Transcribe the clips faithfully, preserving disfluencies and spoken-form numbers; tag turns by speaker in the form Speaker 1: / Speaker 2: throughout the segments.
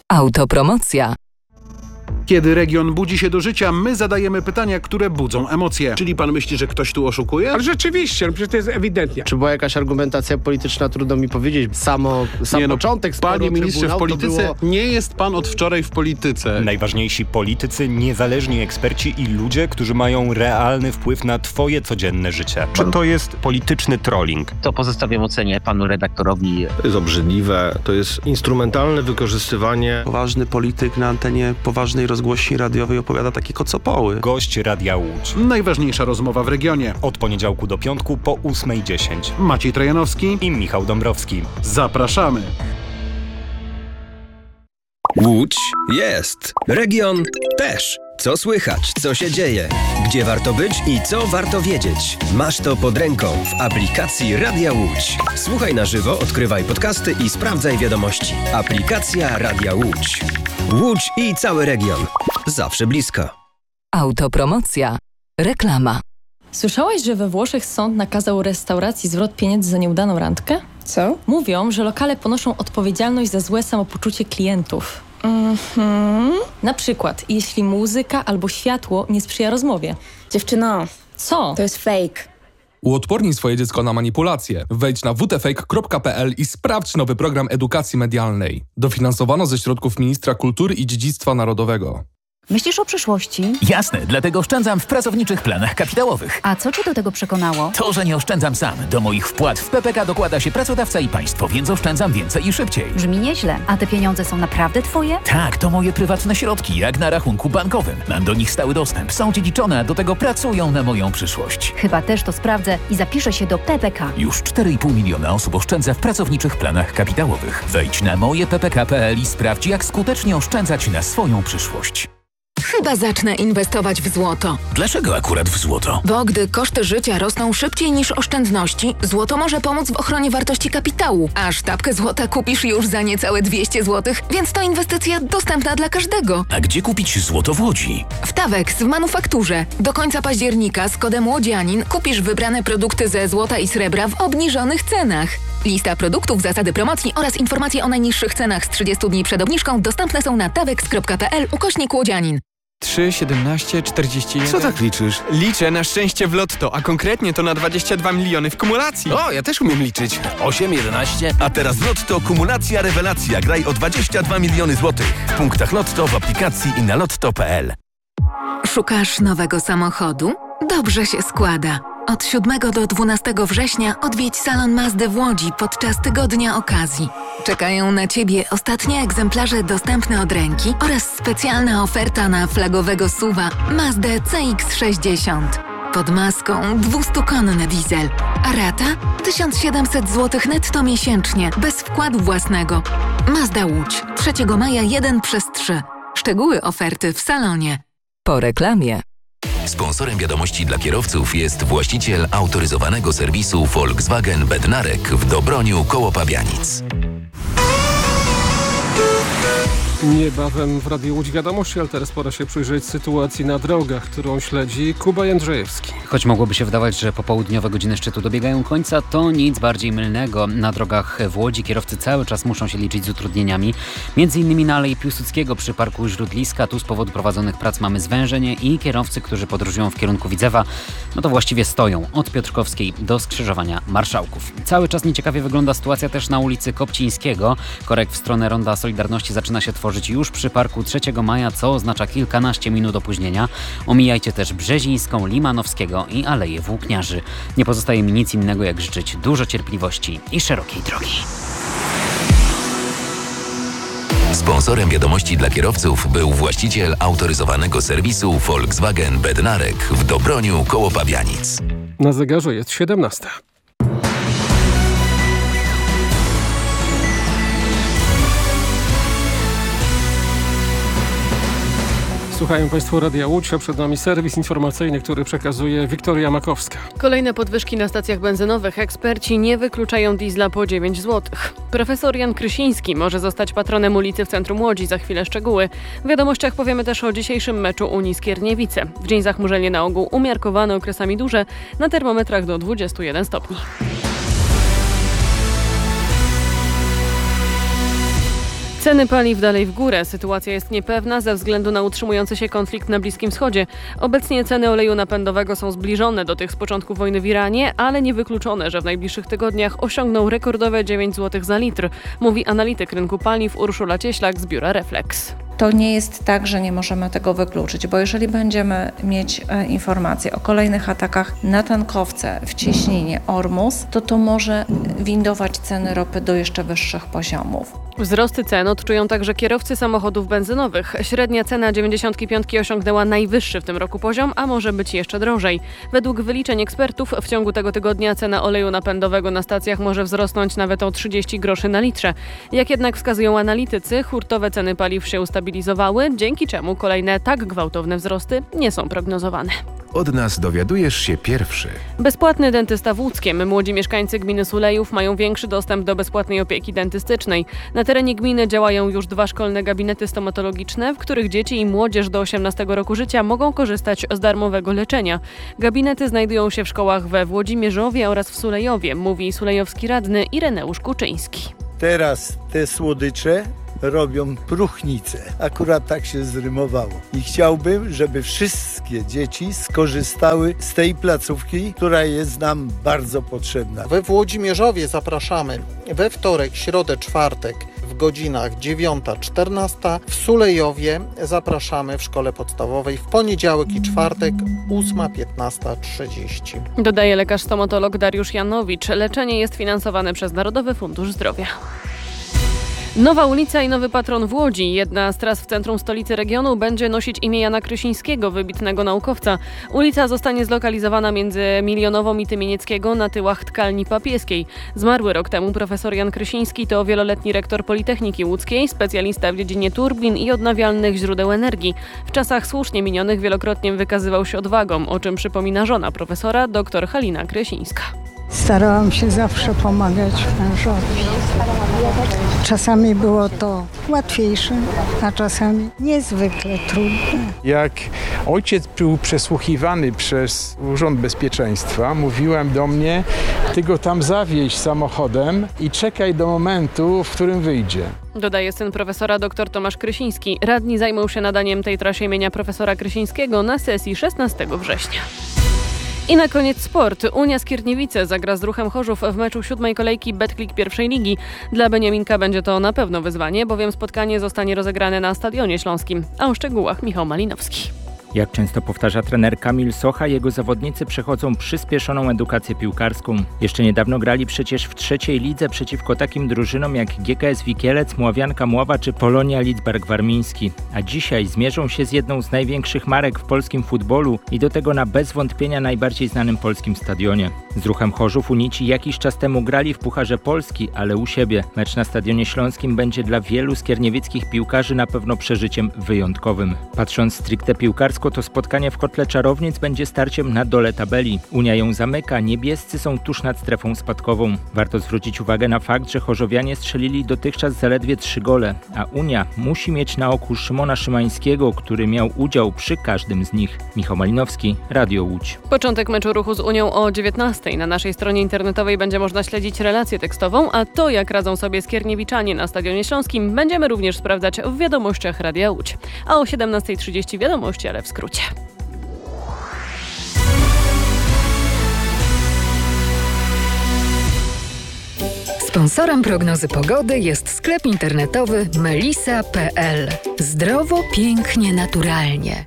Speaker 1: Autopromocja.
Speaker 2: Kiedy region budzi się do życia, my zadajemy pytania, które budzą emocje.
Speaker 3: Czyli pan myśli, że ktoś tu oszukuje?
Speaker 4: Ale rzeczywiście, no przecież to jest ewidentnie.
Speaker 5: Czy była jakaś argumentacja polityczna, trudno mi powiedzieć. Samo, sam
Speaker 3: nie no,
Speaker 5: początek sporu
Speaker 3: Panie ministrze, w polityce
Speaker 5: było...
Speaker 3: nie jest pan od wczoraj w polityce.
Speaker 6: Najważniejsi politycy, niezależni eksperci i ludzie, którzy mają realny wpływ na twoje codzienne życie. Czy to jest polityczny trolling?
Speaker 7: To pozostawiam ocenie panu redaktorowi.
Speaker 8: To jest obrzydliwe, to jest instrumentalne wykorzystywanie.
Speaker 9: Poważny polityk na antenie poważnej rozgłośni radiowej opowiada takie kocopoły.
Speaker 6: Gość Radia Łódź.
Speaker 2: Najważniejsza rozmowa w regionie.
Speaker 6: Od poniedziałku do piątku po ósmej dziesięć.
Speaker 2: Maciej Trojanowski
Speaker 6: i Michał Dąbrowski.
Speaker 2: Zapraszamy.
Speaker 10: Łódź jest. Region też. Co słychać, co się dzieje, gdzie warto być i co warto wiedzieć. Masz to pod ręką w aplikacji Radia Łódź. Słuchaj na żywo, odkrywaj podcasty i sprawdzaj wiadomości. Aplikacja Radia Łódź. Łódź i cały region. Zawsze blisko.
Speaker 1: Autopromocja. Reklama.
Speaker 11: Słyszałaś, że we Włoszech sąd nakazał restauracji zwrot pieniędzy za nieudaną randkę?
Speaker 12: Co?
Speaker 11: Mówią, że lokale ponoszą odpowiedzialność za złe samopoczucie klientów.
Speaker 12: Mhm.
Speaker 11: Na przykład, jeśli muzyka albo światło nie sprzyja rozmowie.
Speaker 12: Dziewczyno,
Speaker 11: co?
Speaker 12: To jest fake.
Speaker 13: Uodpornij swoje dziecko na manipulacje. Wejdź na w t fake kropka p l i sprawdź nowy program edukacji medialnej. Dofinansowano ze środków Ministra Kultury i Dziedzictwa Narodowego.
Speaker 14: Myślisz o przyszłości?
Speaker 15: Jasne, dlatego oszczędzam w pracowniczych planach kapitałowych.
Speaker 14: A co cię do tego przekonało?
Speaker 15: To, że nie oszczędzam sam. Do moich wpłat w P P K dokłada się pracodawca i państwo, więc oszczędzam więcej i szybciej.
Speaker 14: Brzmi nieźle. A te pieniądze są naprawdę twoje?
Speaker 15: Tak, to moje prywatne środki, jak na rachunku bankowym. Mam do nich stały dostęp, są dziedziczone, a do tego pracują na moją przyszłość.
Speaker 14: Chyba też to sprawdzę i zapiszę się do P P K.
Speaker 15: Już cztery i pół miliona osób oszczędza w pracowniczych planach kapitałowych. Wejdź na moje p p k kropka p l i sprawdź, jak skutecznie oszczędzać na swoją przyszłość.
Speaker 16: Chyba zacznę inwestować w złoto.
Speaker 15: Dlaczego akurat w złoto?
Speaker 16: Bo gdy koszty życia rosną szybciej niż oszczędności, złoto może pomóc w ochronie wartości kapitału. A sztabkę złota kupisz już za niecałe dwieście złotych, więc to inwestycja dostępna dla każdego.
Speaker 15: A gdzie kupić złoto w Łodzi?
Speaker 16: W Tawex w manufakturze. Do końca października z kodem Łodzianin kupisz wybrane produkty ze złota i srebra w obniżonych cenach. Lista produktów, zasady promocji oraz informacje o najniższych cenach z trzydziestu dni przed obniżką dostępne są na tawex kropka p l ukośnik Łodzianin.
Speaker 17: trzy, siedemnaście, czterdzieści jeden.
Speaker 9: Co tak liczysz?
Speaker 17: Liczę na szczęście w lotto, a konkretnie to na dwadzieścia dwa miliony w kumulacji.
Speaker 9: O, ja też umiem liczyć.
Speaker 18: osiem, jedenaście, a teraz w Lotto kumulacja rewelacja. Graj o dwadzieścia dwa miliony złotych. W punktach Lotto, w aplikacji i na lotto kropka p l.
Speaker 16: Szukasz nowego samochodu? Dobrze się składa. Od siódmego do dwunastego września odwiedź salon Mazdy w Łodzi podczas tygodnia okazji. Czekają na Ciebie ostatnie egzemplarze dostępne od ręki oraz specjalna oferta na flagowego suwa Mazdę C X sześćdziesiąt. Pod maską dwustukonny diesel, a rata tysiąc siedemset złotych netto miesięcznie, bez wkładu własnego. Mazda Łódź, trzeciego maja jeden przez trzy. Szczegóły oferty w salonie.
Speaker 1: Po reklamie.
Speaker 19: Sponsorem wiadomości dla kierowców jest właściciel autoryzowanego serwisu Volkswagen Bednarek w Dobroniu koło Pabianic.
Speaker 20: Niebawem w Radiu Łódź Wiadomości, ale teraz pora się przyjrzeć sytuacji na drogach, którą śledzi Kuba Jędrzejewski.
Speaker 21: Choć mogłoby się wydawać, że popołudniowe godziny szczytu dobiegają końca, to nic bardziej mylnego. Na drogach w Łodzi kierowcy cały czas muszą się liczyć z utrudnieniami. Między innymi na Alei Piłsudskiego przy Parku Źródliska. Tu z powodu prowadzonych prac mamy zwężenie i kierowcy, którzy podróżują w kierunku Widzewa, no to właściwie stoją od Piotrkowskiej do skrzyżowania Marszałków. Cały czas nieciekawie wygląda sytuacja też na ulicy Kopcińskiego. Korek w stronę Ronda Solidarności zaczyna się tworzyć już przy Parku trzeciego maja, co oznacza kilkanaście minut opóźnienia. Omijajcie też Brzezińską, Limanowskiego i Aleję Włókniarzy. Nie pozostaje mi nic innego, jak życzyć dużo cierpliwości i szerokiej drogi.
Speaker 19: Sponsorem wiadomości dla kierowców był właściciel autoryzowanego serwisu Volkswagen Bednarek w Dobroniu koło Pabianic.
Speaker 20: Na zegarze jest siedemnasta. Słuchają Państwo Radia Łódź, a przed nami serwis informacyjny, który przekazuje Wiktoria Makowska.
Speaker 22: Kolejne podwyżki na stacjach benzynowych. Eksperci nie wykluczają diesla po dziewięć złotych. Profesor Jan Krysiński może zostać patronem ulicy w centrum Łodzi. Za chwilę szczegóły. W wiadomościach powiemy też o dzisiejszym meczu Unii Skierniewice. W dzień zachmurzenie na ogół umiarkowane, okresami duże, na termometrach do dwudziestu jeden stopni. Ceny paliw dalej w górę. Sytuacja jest niepewna ze względu na utrzymujący się konflikt na Bliskim Wschodzie. Obecnie ceny oleju napędowego są zbliżone do tych z początku wojny w Iranie, ale niewykluczone, że w najbliższych tygodniach osiągną rekordowe dziewięć złotych za litr, mówi analityk rynku paliw Urszula Cieślak z biura Reflex.
Speaker 4: To nie jest tak, że nie możemy tego wykluczyć, bo jeżeli będziemy mieć e, informacje o kolejnych atakach na tankowce w cieśninie Ormus, to to może windować ceny ropy do jeszcze wyższych poziomów.
Speaker 22: Wzrosty cen odczują także kierowcy samochodów benzynowych. Średnia cena dziewięćdziesiątki piątki osiągnęła najwyższy w tym roku poziom, a może być jeszcze drożej. Według wyliczeń ekspertów w ciągu tego tygodnia cena oleju napędowego na stacjach może wzrosnąć nawet o trzydzieści groszy na litrze. Jak jednak wskazują analitycy, hurtowe ceny paliw się ustabilizowały, dzięki czemu kolejne tak gwałtowne wzrosty nie są prognozowane.
Speaker 5: Od nas dowiadujesz się pierwszy.
Speaker 22: Bezpłatny dentysta w Łódzkiem. Młodzi mieszkańcy gminy Sulejów mają większy dostęp do bezpłatnej opieki dentystycznej. Na terenie gminy działają już dwa szkolne gabinety stomatologiczne, w których dzieci i młodzież do osiemnastego roku życia mogą korzystać z darmowego leczenia. Gabinety znajdują się w szkołach we Włodzimierzowie oraz w Sulejowie, mówi sulejowski radny Ireneusz Kuczyński.
Speaker 23: Teraz te słodycze robią próchnicę. Akurat tak się zrymowało. I chciałbym, żeby wszystkie dzieci skorzystały z tej placówki, która jest nam bardzo potrzebna.
Speaker 24: We Włodzimierzowie zapraszamy we wtorek, środę, czwartek w godzinach dziewiąta czternasta. W Sulejowie zapraszamy w szkole podstawowej w poniedziałek i czwartek ósma piętnasta trzydzieści.
Speaker 22: Dodaje lekarz stomatolog Dariusz Janowicz. Leczenie jest finansowane przez Narodowy Fundusz Zdrowia. Nowa ulica i nowy patron w Łodzi. Jedna z tras w centrum stolicy regionu będzie nosić imię Jana Krysińskiego, wybitnego naukowca. Ulica zostanie zlokalizowana między Milionową i Tymienieckiego na tyłach tkalni papieskiej. Zmarły rok temu profesor Jan Krysiński to wieloletni rektor Politechniki Łódzkiej, specjalista w dziedzinie turbin i odnawialnych źródeł energii. W czasach słusznie minionych wielokrotnie wykazywał się odwagą, o czym przypomina żona profesora, dr Halina Krysińska.
Speaker 25: Starałam się zawsze pomagać mężowi. Czasami było to łatwiejsze, a czasami niezwykle trudne.
Speaker 26: Jak ojciec był przesłuchiwany przez Urząd Bezpieczeństwa, mówiłem do mnie: ty go tam zawieź samochodem i czekaj do momentu, w którym wyjdzie.
Speaker 22: Dodaje syn profesora dr Tomasz Krysiński. Radni zajmą się nadaniem tej trasie imienia profesora Krysińskiego na sesji szesnastego września. I na koniec sport. Unia Skierniewice zagra z Ruchem Chorzów w meczu siódmej kolejki Betclic pierwszej ligi. Dla Beniaminka będzie to na pewno wyzwanie, bowiem spotkanie zostanie rozegrane na Stadionie Śląskim. A o szczegółach Michał Malinowski.
Speaker 27: Jak często powtarza trener Kamil Socha, jego zawodnicy przechodzą przyspieszoną edukację piłkarską. Jeszcze niedawno grali przecież w trzeciej lidze przeciwko takim drużynom jak G K S Wikielec, Mławianka Mława czy Polonia Lidzbark Warmiński. A dzisiaj zmierzą się z jedną z największych marek w polskim futbolu i do tego na bez wątpienia najbardziej znanym polskim stadionie. Z Ruchem Chorzów unici jakiś czas temu grali w Pucharze Polski, ale u siebie. Mecz na Stadionie Śląskim będzie dla wielu skierniewieckich piłkarzy na pewno przeżyciem wyjątkowym. Patrząc stricte piłkarsko, to spotkanie w kotle czarownic będzie starciem na dole tabeli. Unia ją zamyka, niebiescy są tuż nad strefą spadkową. Warto zwrócić uwagę na fakt, że chorzowianie strzelili dotychczas zaledwie trzy gole, a Unia musi mieć na oku Szymona Szymańskiego, który miał udział przy każdym z nich. Michał Malinowski, Radio Łódź.
Speaker 22: Początek meczu Ruchu z Unią o dziewiętnastej. Na naszej stronie internetowej będzie można śledzić relację tekstową, a to, jak radzą sobie skierniewiczanie na Stadionie Śląskim, będziemy również sprawdzać w wiadomościach Radia Łódź. A o siedemnastej trzydzieści wiadomości, ale w skrócie.
Speaker 16: Sponsorem prognozy pogody jest sklep internetowy melisa kropka p l. Zdrowo, pięknie, naturalnie.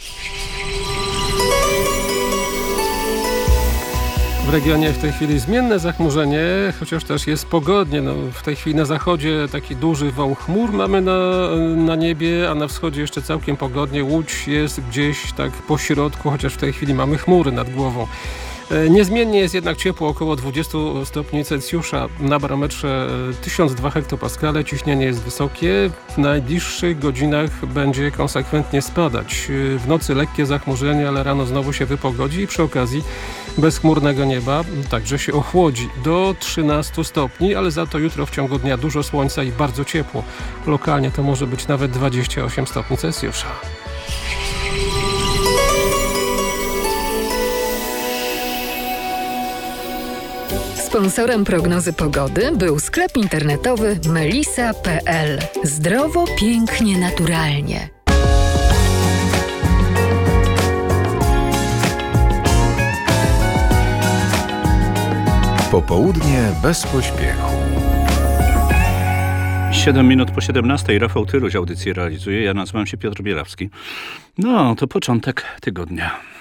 Speaker 20: W regionie w tej chwili zmienne zachmurzenie, chociaż też jest pogodnie. No, w tej chwili na zachodzie taki duży wał chmur mamy na, na niebie, a na wschodzie jeszcze całkiem pogodnie. Łódź jest gdzieś tak po środku, chociaż w tej chwili mamy chmury nad głową. Niezmiennie jest jednak ciepło, około dwadzieścia stopni Celsjusza, na barometrze tysiąc dwa hektopaskale, ciśnienie jest wysokie, w najbliższych godzinach będzie konsekwentnie spadać. W nocy lekkie zachmurzenie, ale rano znowu się wypogodzi i przy okazji bezchmurnego nieba także się ochłodzi do trzynastu stopni, ale za to jutro w ciągu dnia dużo słońca i bardzo ciepło. Lokalnie to może być nawet dwadzieścia osiem stopni Celsjusza.
Speaker 16: Sponsorem prognozy pogody był Sklep internetowy melisa kropka p l. Zdrowo, pięknie, naturalnie.
Speaker 5: Popołudnie bez pośpiechu.
Speaker 2: siedem minut po siedemnastej. Rafał Tyruś audycję realizuje. Ja nazywam się Piotr Bielawski. No, to początek tygodnia.